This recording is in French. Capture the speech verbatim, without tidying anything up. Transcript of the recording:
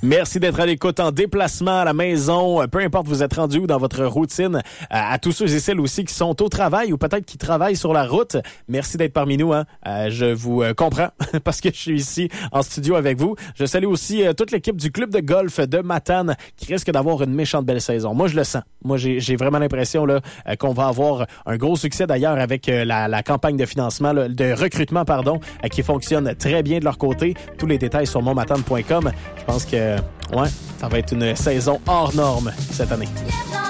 Merci d'être à l'écoute en déplacement à la maison, peu importe vous êtes rendu où dans votre routine, à, à tous ceux et celles aussi qui sont au travail ou peut-être qui travaillent sur la route. Merci d'être parmi nous. Hein. Euh, je vous euh, comprends parce que je suis ici en studio avec vous. Je salue aussi euh, toute l'équipe du club de golf de Matane qui risque d'avoir une méchante belle saison. Moi, je le sens. Moi, j'ai, j'ai vraiment l'impression là euh, qu'on va avoir un gros succès d'ailleurs avec euh, la, la campagne de financement, là, de recrutement, pardon, euh, qui fonctionne très bien de leur côté. Tous les détails sur montmatane point com. Je pense que, ouais, ça va être une saison hors norme cette année.